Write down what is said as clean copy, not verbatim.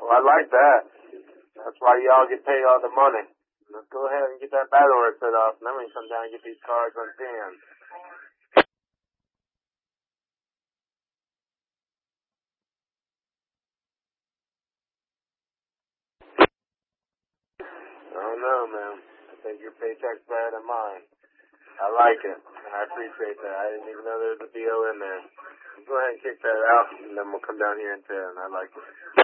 Well, I like that. That's why y'all get paid all the money. Let's go ahead and get that battle order set off, and then we can come down and get these cards on 10. I don't know, man. I think your paycheck's better than mine. I like it, and I appreciate that. I didn't even know there was a BO in there. Go ahead and kick that out, and then we'll come down here and 10. I like it.